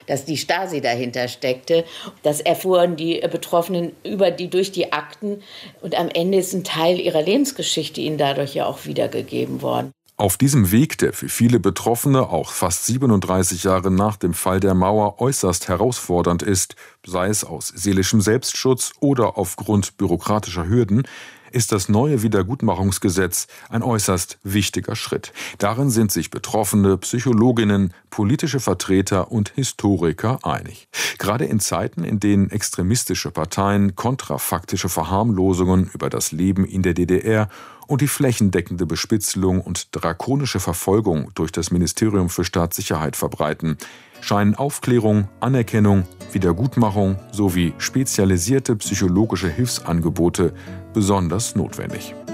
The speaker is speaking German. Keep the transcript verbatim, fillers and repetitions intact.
dass die Stasi dahinter steckte. Das erfuhren die Betroffenen über die, durch die Akten. Und am Ende ist ein Teil ihrer Lebensgeschichte ihnen dadurch ja auch wiedergegeben worden. Auf diesem Weg, der für viele Betroffene auch fast siebenunddreißig Jahre nach dem Fall der Mauer äußerst herausfordernd ist, sei es aus seelischem Selbstschutz oder aufgrund bürokratischer Hürden, ist das neue Wiedergutmachungsgesetz ein äußerst wichtiger Schritt. Darin sind sich Betroffene, Psychologinnen, politische Vertreter und Historiker einig. Gerade in Zeiten, in denen extremistische Parteien kontrafaktische Verharmlosungen über das Leben in der D D R und die flächendeckende Bespitzelung und drakonische Verfolgung durch das Ministerium für Staatssicherheit verbreiten, scheinen Aufklärung, Anerkennung, Wiedergutmachung sowie spezialisierte psychologische Hilfsangebote besonders notwendig.